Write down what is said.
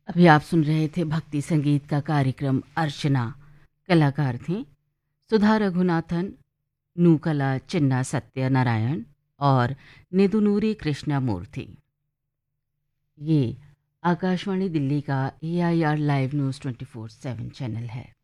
अभी आप सुन रहे थे भक्ति संगीत का कार्यक्रम अर्चना। कलाकार थे सुधा रघुनाथन, नूकला चिन्ना सत्यनारायण और निदुनूरी कृष्णमूर्ति। ये आकाशवाणी दिल्ली का AIR लाइव न्यूज़ 24/7 चैनल है।